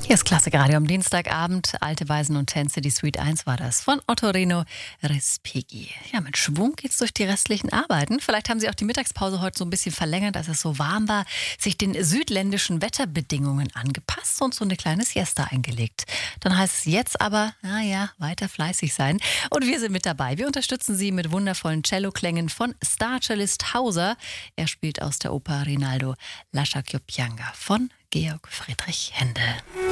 Hier ist Klassikradio am Dienstagabend. Alte Weisen und Tänze, die Suite 1 war das von Ottorino Respighi. Ja, mit Schwung geht's durch die restlichen Arbeiten. Vielleicht haben Sie auch die Mittagspause heute so ein bisschen verlängert, als es so warm war, sich den südländischen Wetterbedingungen angepasst und so eine kleine Siesta eingelegt. Dann heißt es jetzt aber, naja, weiter fleißig sein. Und wir sind mit dabei. Wir unterstützen Sie mit wundervollen Celloklängen von Star-Cellist Hauser. Er spielt aus der Oper Rinaldo La Sciacquoppianga von Georg Friedrich Händel.